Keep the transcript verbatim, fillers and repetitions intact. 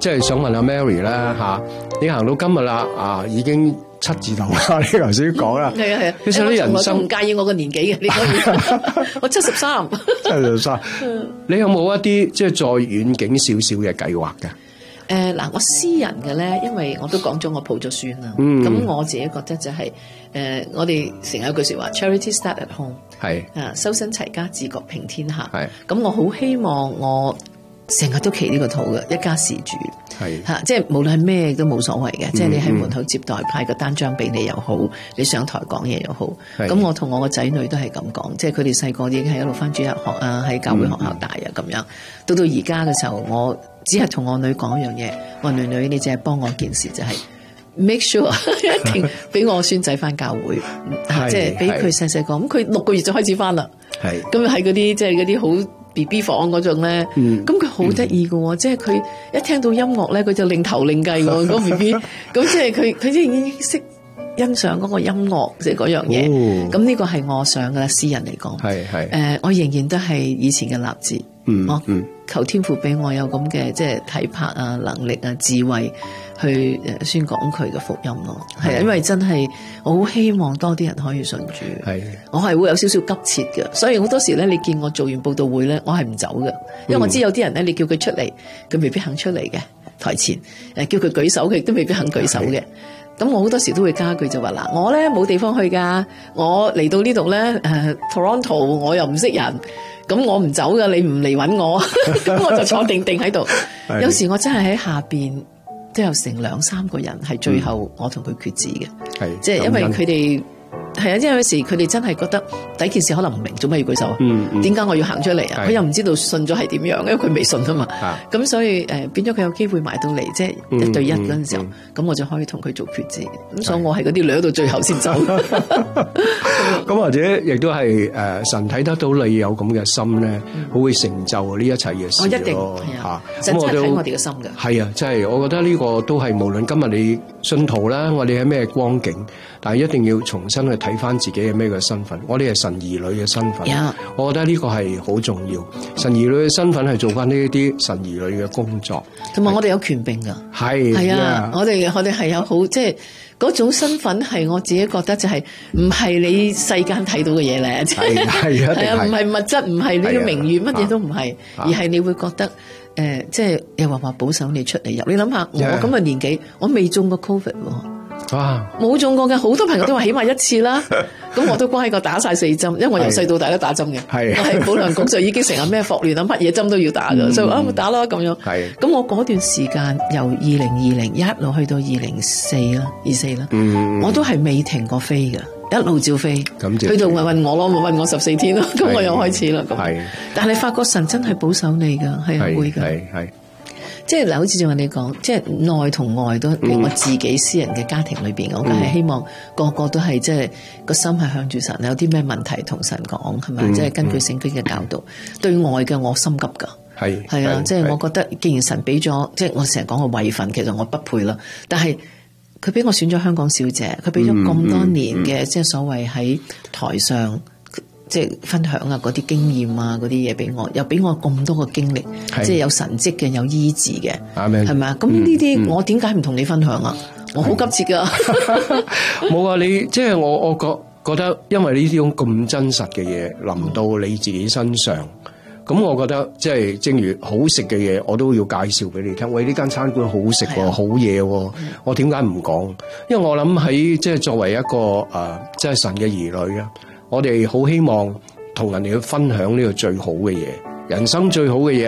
即係想問下 Mary 啦嚇，你行到今日啦啊，已經七字頭啦，你頭先講啦， 係啊係啊， 其實啲人生唔介意我個年紀嘅，你可以，我七十三， 七十三，你有冇一啲即係再遠景少少嘅計劃㗎？ 誒嗱、呃，我私人嘅咧，因為我都講咗我抱咗孫啦，咁、嗯、我自己覺得就係、是、誒、呃，我哋成日有句説話 ，charity start at home，係啊，修身齊家治國平天下，係咁，我好希望我成日都企呢個套嘅一家事主，係嚇、啊，即係無論係咩都冇所謂嘅，嗯、即係你喺門口接待派個單張俾你又好，你上台講嘢又好，咁我同我個仔女都係咁講，即係佢哋細個已經係一路返主日學啊，喺教會學校大啊咁、嗯、樣，到到而家嘅時候我。只係同我女講一樣嘢，我女女你淨係幫我件事就係、是、make sure 一定俾我孫仔翻教會，即係俾佢細細個，咁佢六個月就開始翻啦，咁喺嗰啲即係嗰啲好 B B 房嗰種咧，咁佢好得意嘅，即係佢一聽到音樂咧，佢就擰頭擰計喎，嗰 B B，咁即係佢佢即係已經識欣賞嗰個音樂即係嗰樣嘢，咁呢、哦、個係我想嘅啦，私人嚟講，係係，誒、呃，我仍然都係以前嘅立志。嗯，我求天父俾我有咁嘅即係體魄啊、能力啊、智慧去誒宣講佢嘅福音咯。係啊，因為真係我好希望多啲人可以信主。係，我係會有少少急切嘅，所以好多時咧，你見我做完佈道會咧，我係唔走嘅，因為我知有啲人咧，你叫佢出嚟，佢未必肯出嚟嘅台前。誒，叫佢舉手，佢亦都未必肯舉手嘅。咁我好多時都會加句就話嗱，我咧冇地方去㗎，我嚟到呢度咧誒 Toronto， 我又唔識人。咁我唔走噶，你唔嚟搵我，咁我就坐定定喺度。有時我真係喺下邊都有成兩三個人，係最後我同佢決志嘅，係即係因為佢哋係啊，因為有時佢哋真係覺得第一件事可能唔明，做咩要舉手啊？嗯嗯，點解我要行出嚟啊？佢又唔知道信咗係點樣，因為佢未信啊嘛。咁、啊、所以誒、呃、變咗佢有機會埋到嚟，即係一對一嗰陣時候，咁、嗯嗯嗯、我就可以同佢做決志。咁所以我係嗰啲掠到最後先走。 咁或者亦都係誒神睇得到你有咁嘅心咧，好、嗯、會成就呢一切嘅事。我一定係啊，神真係睇我哋嘅心㗎。係啊，即係我覺得呢個都係無論今日你信徒啦，我哋喺咩光景，但係一定要重新去睇翻自己係咩嘅身份。我哋係神兒女嘅身份， yeah. 我覺得呢個係好重要。神兒女嘅身份係做翻呢一啲神兒女嘅工作， 同埋我哋有權柄㗎。係係啊， yeah. 我哋我哋係有好即係。嗰種身份係我自己覺得就係唔係你世間睇到嘅嘢咧，係係啊，唔係物質，唔係你嘅名譽，乜嘢都唔係，而係你會覺得誒，即係又話話保守你出嚟入。你諗下，我咁嘅年紀，我未中過 Covid 喎，哇，冇中過嘅，好多朋友都話起碼一次啦。咁我都乖過打晒四針，因為我由細到大都打針嘅。係，我係保良局就已經成日咩霍亂啊，乜嘢針都要打㗎，所以啊，打啦咁樣。係。咁我嗰段時間由二零二零一路去到二零四啦，二四啦，我都係未停過飛嘅，一路照飛。咁就佢就問問我咯，問我十四天咯，咁我又開始啦。係。但係發覺神真係保守你㗎，係會㗎。係係。即係嗱，好似就話你講，即係內同外都喺我自己私人嘅家庭裏邊，嗯、我梗係希望個個都係即係個心係向住神，有啲咩問題同神講，係咪？嗯、即係根據聖經嘅教導。嗯、對外嘅我心急㗎，係係啊，即係我覺得，既然神俾咗，即係我成日講個位份，其實我不配啦。但係佢俾我選咗香港小姐，佢俾咗咁多年嘅、嗯嗯、即係所謂喺台上。即係分享啊，嗰啲經驗啊，嗰啲嘢俾我，又俾我咁多個經歷，即係有神蹟嘅，有醫治嘅，係咪啊？咁呢啲我點解唔同你分享啊？我好急切噶， 冇啊！你即係我，我覺覺得，因為呢種咁真實嘅嘢臨到你自己身上，咁、嗯、我覺得即係正如好食嘅嘢，我都要介紹俾你聽。喂，呢間餐館好食喎，好嘢喎，我點解唔講？因為我諗喺即係作為一個誒、呃，即係神嘅兒女啊。我哋好希望同人哋去分享呢個最好嘅嘢，人生最好嘅嘢。